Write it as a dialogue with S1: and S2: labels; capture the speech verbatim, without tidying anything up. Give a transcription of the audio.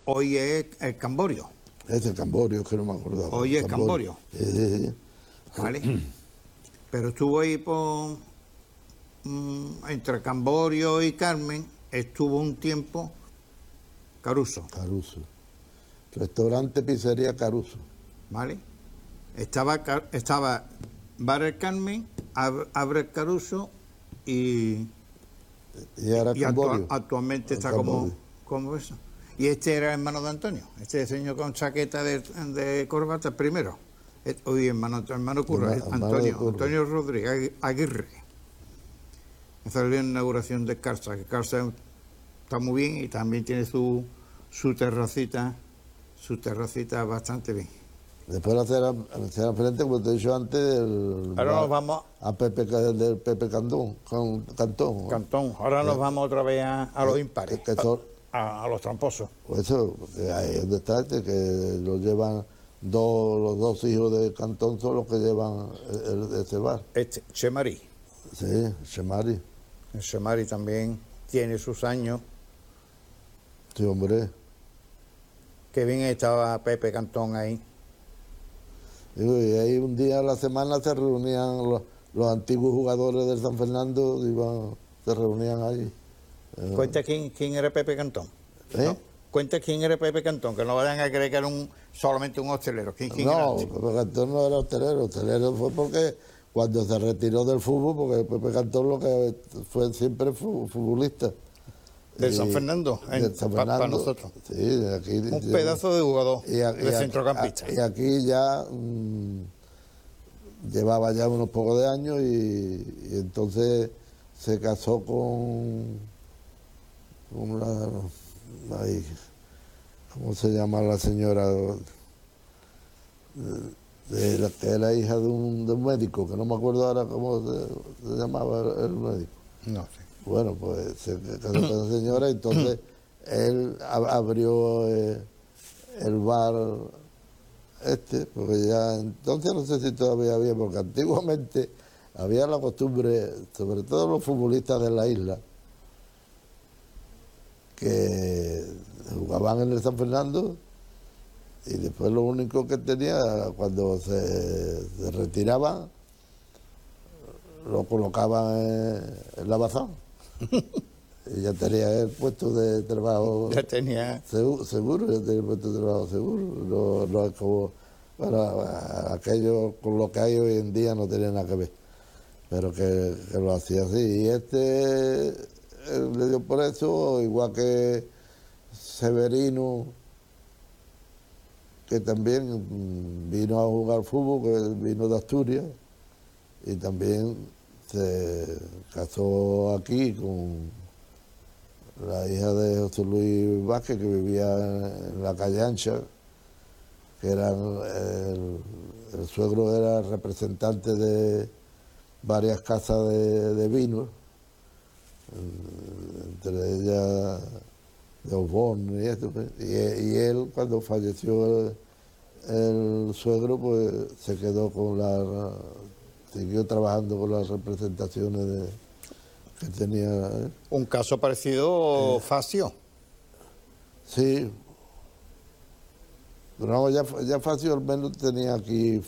S1: hoy es el Camborio.
S2: Es el Camborio, que no me acordaba.
S1: Hoy es Camborio.
S2: Eh,
S1: ¿Vale? Pero estuvo ahí por... mmm, entre Camborio y Carmen, estuvo un tiempo Caruso.
S2: Caruso. Restaurante Pizzería Caruso.
S1: ¿Vale? Estaba, estaba Bar El Carmen, Abre el Caruso y...
S2: Y ahora
S1: y
S2: Camborio.
S1: actua, actualmente está
S2: Camborio.
S1: como, como eso. Y este era hermano de Antonio, este señor con chaqueta de, de corbata, el primero. Hoy hermano, hermano Curro,
S2: Hermano,
S1: Antonio,
S2: Curro.
S1: Antonio Rodríguez Aguirre. Esa es la inauguración de Carsa, que Carsa está muy bien y también tiene su, su terracita, su terracita bastante bien.
S2: Después la acera, la acera frente, como te he dicho antes, el,
S1: Ahora nos vamos
S2: a Pepe, del Pepe Cantón, con, Cantón. ¿no?
S1: Cantón, ahora nos vamos otra vez a, a los impares,
S2: que, que son,
S1: a, a los tramposos.
S2: Pues eso, que ahí es donde está este, que lo llevan dos, los dos hijos de Cantón son los que llevan el, el, ese bar.
S1: Este, Chemarí.
S2: Sí, Chemari.
S1: El Chemarí también tiene sus años.
S2: Sí, hombre.
S1: Qué bien estaba Pepe Cantón ahí.
S2: Digo, y ahí un día a la semana se reunían los, los antiguos jugadores del San Fernando, iban, se reunían ahí.
S1: Cuenta quién, quién era Pepe Cantón.
S2: ¿Eh?
S1: ¿No? Cuenta quién era Pepe Cantón, que no vayan a creer que era un, solamente un hostelero. ¿Quién, quién
S2: no,
S1: era?
S2: Pepe Cantón no era hostelero, hostelero fue porque cuando se retiró del fútbol, porque Pepe Cantón lo que fue siempre futbolista.
S1: Del
S2: y,
S1: San Fernando, para pa nosotros.
S2: Sí, de aquí.
S1: Un
S2: yo,
S1: pedazo de jugador,
S2: y a,
S1: de
S2: y a,
S1: centrocampista.
S2: A, y aquí ya mmm, llevaba ya unos pocos de años y, y entonces se casó con, con la, ahí, ¿cómo se llama la señora? De, de la que era hija de un, de un médico, que no me acuerdo ahora cómo se, se llamaba el, el médico.
S1: No sé.
S2: Bueno, pues se casó con esa señora y entonces él abrió eh, el bar este, porque ya entonces no sé si todavía había, porque antiguamente había la costumbre, sobre todo los futbolistas de la isla, que jugaban en el San Fernando y después lo único que tenía, cuando se, se retiraban, lo colocaban en, en la bazán. Y ya tenía el puesto de trabajo.
S1: Ya tenía.
S2: Seguro, seguro ya tenía el puesto de trabajo seguro. No, no es como. Bueno, aquello con lo que hay hoy en día no tenía nada que ver. Pero que, que lo hacía así. Y este eh, le dio por eso, igual que Severino, que también vino a jugar fútbol, que vino de Asturias, y también se casó aquí con la hija de José Luis Vázquez, que vivía en la calle Ancha, que era el, el suegro era representante de varias casas de, de vino, entre ellas de Osborne y esto, y, y él cuando falleció el, el suegro pues se quedó con la siguió trabajando con las representaciones de, que tenía él.
S1: Un caso parecido, eh, Facio.
S2: Sí. Pero no, ya, ya Facio al menos tenía aquí